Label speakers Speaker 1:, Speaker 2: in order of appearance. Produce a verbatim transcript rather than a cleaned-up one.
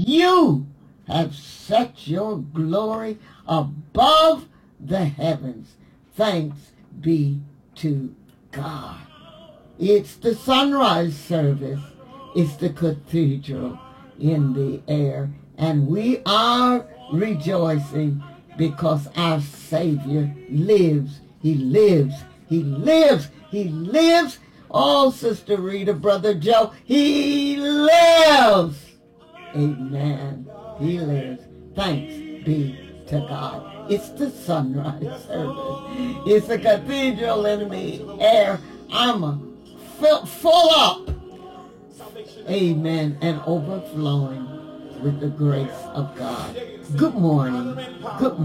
Speaker 1: You have set your glory above the heavens. Thanks be to God. It's the sunrise service. It's the cathedral in the air. And we are rejoicing because our Savior lives. He lives. He lives. He lives. Oh, Sister Rita, Brother Joe, He lives. Amen. He lives. Thanks be to God. It's the sunrise service. It's a cathedral in the air. I'm a fill, full up. Amen. And overflowing with the grace of God. Good morning. Good morning.